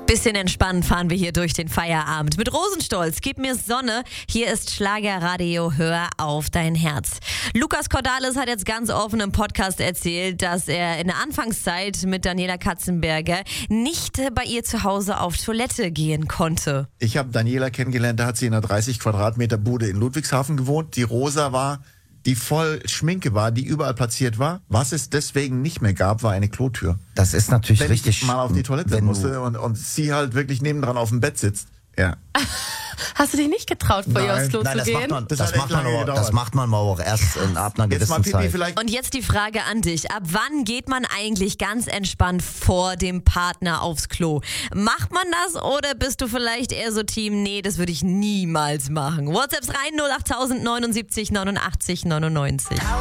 Bisschen entspannen fahren wir hier durch den Feierabend. Mit Rosenstolz, gib mir Sonne. Hier ist Schlagerradio, hör auf dein Herz. Lukas Cordalis hat jetzt ganz offen im Podcast erzählt, dass er in der Anfangszeit mit Daniela Katzenberger nicht bei ihr zu Hause auf Toilette gehen konnte. Ich habe Daniela kennengelernt, da hat sie in einer 30 Quadratmeter Bude in Ludwigshafen gewohnt. Die rosa war, die voll Schminke war, die überall platziert war. Was es deswegen nicht mehr gab, war eine Klotür. Das ist natürlich Wenn richtig. ich mal auf die Toilette musste und sie halt wirklich nebendran auf dem Bett sitzt. Ja. Hast du dich nicht getraut, vor ihr aufs Klo zu gehen? Das macht man aber auch erst ab einer gewissen Zeit. Und jetzt die Frage an dich. Ab wann geht man eigentlich ganz entspannt vor dem Partner aufs Klo? Macht man das oder bist du vielleicht eher so Team, nee, das würde ich niemals machen? WhatsApps rein 08000 79 89 99.